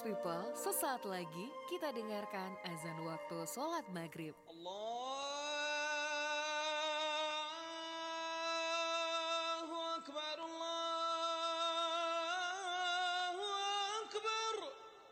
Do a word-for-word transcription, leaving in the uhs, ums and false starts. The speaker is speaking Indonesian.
People, sesaat lagi kita dengarkan azan waktu sholat maghrib. Allah